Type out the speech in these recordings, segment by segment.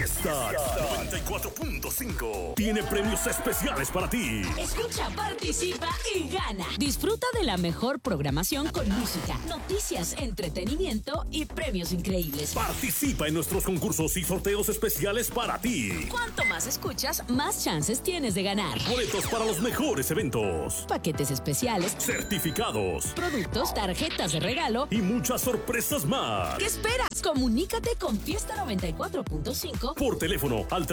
Fiesta 94.5 tiene premios especiales para ti. Escucha, participa y gana. Disfruta de la mejor programación con música, noticias, entretenimiento y premios increíbles. Participa en nuestros concursos y sorteos especiales para ti. Cuanto más escuchas, más chances tienes de ganar. Boletos para los mejores eventos, Paquetes especiales, certificados productos, tarjetas de regalo. y muchas sorpresas más. ¿Qué esperas? Comunícate con Fiesta 94.5 Por teléfono al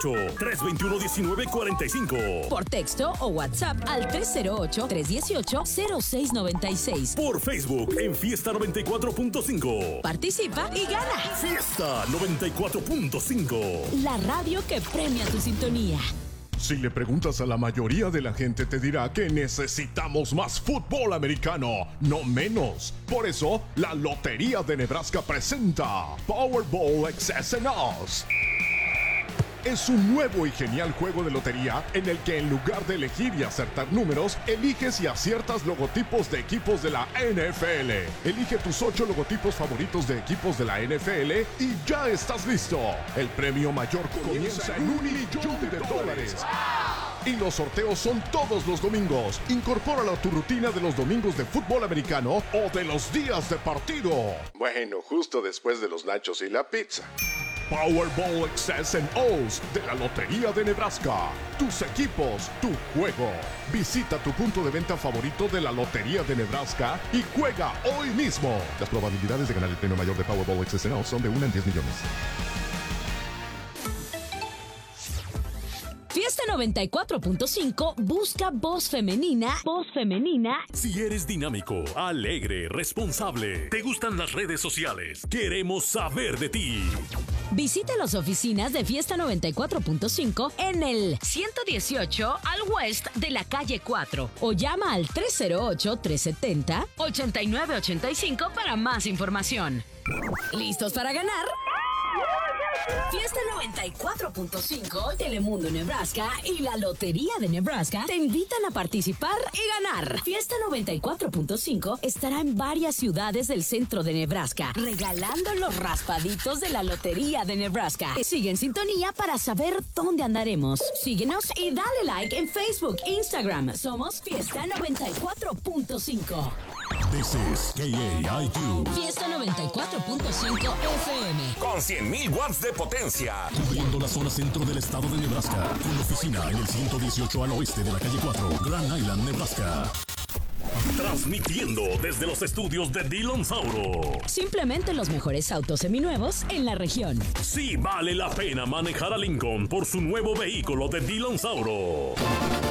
308-321-1945. por texto o WhatsApp al 308-318-0696. Por Facebook en Fiesta 94.5. Participa y gana. Fiesta 94.5. La radio que premia tu sintonía. Si le preguntas a la mayoría de la gente te dirá que necesitamos más fútbol americano, no menos. Por eso, la Lotería de Nebraska presenta Powerball XS and Us. Es un nuevo y genial juego de lotería en el que en lugar de elegir y acertar números, eliges y aciertas logotipos de equipos de la NFL. Elige tus 8 logotipos favoritos de equipos de la NFL y ya estás listo. El premio mayor comienza en $1 millón. Y los sorteos son todos los domingos. Incorpóralo a tu rutina de los domingos de fútbol americano o de los días de partido. Bueno, justo después de los nachos y la pizza. Powerball XS and O's de la Lotería de Nebraska. Tus equipos, tu juego. Visita tu punto de venta favorito de la Lotería de Nebraska y juega hoy mismo. Las probabilidades de ganar el premio mayor de Powerball XS and O's son de 1 en 10 millones. Fiesta 94.5 busca voz femenina. Voz femenina. Si eres dinámico, alegre, responsable, te gustan las redes sociales, queremos saber de ti. Visita las oficinas de Fiesta 94.5 en el 118 al West de la calle 4 o llama al 308-370-8985 para más información. ¿Listos para ganar? Fiesta 94.5, Telemundo Nebraska y la Lotería de Nebraska te invitan a participar y ganar. Fiesta 94.5 estará en varias ciudades del centro de Nebraska, regalando los raspaditos de la Lotería de Nebraska. Sigue en sintonía para saber dónde andaremos. Síguenos y dale like en Facebook, Instagram. Somos Fiesta 94.5. This is KAIQ. Fiesta 94.5 FM. Con 100.000 watts de potencia. Cubriendo la zona centro del estado de Nebraska, con oficina en el 118 al oeste de la calle 4, Grand Island, Nebraska. Transmitiendo desde los estudios de Dillon Sauro. Simplemente los mejores autos seminuevos en la región. Sí vale la pena manejar a Lincoln por su nuevo vehículo de Dillon Sauro.